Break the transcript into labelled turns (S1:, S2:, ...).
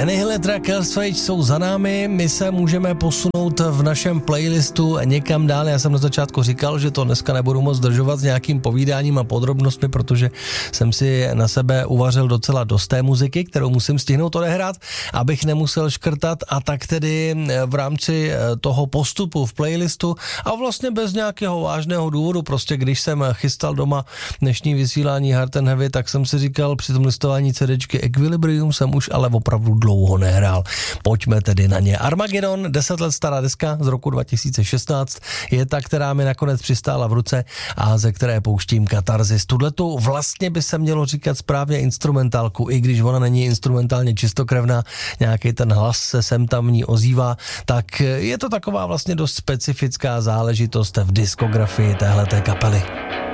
S1: Annihilator, Killswitch jsou za námi, my se můžeme posunout v našem playlistu někam dál. Já jsem na začátku říkal, že to dneska nebudu moc zdržovat s nějakým povídáním a podrobnostmi, protože jsem si na sebe uvařil docela dost té muziky, kterou musím stihnout odehrát, abych nemusel škrtat, a tak tedy v rámci toho postupu v playlistu a vlastně bez nějakého vážného důvodu, prostě když jsem chystal doma dnešní vysílání Hard and Heavy, tak jsem si říkal při tom listování CDčky Equilibrium jsem už ale opravdu dlouho nehrál. Pojďme tedy na ně. Armageddon, 10 let stará deska z roku 2016, je ta, která mi nakonec přistála v ruce a ze které pouštím Katarzis. Tuhletu vlastně by se mělo říkat správně instrumentálku, i když ona není instrumentálně čistokrevná, nějaký ten hlas se sem tam v ní ozývá, tak je to taková vlastně dost specifická záležitost v diskografii téhleté kapely.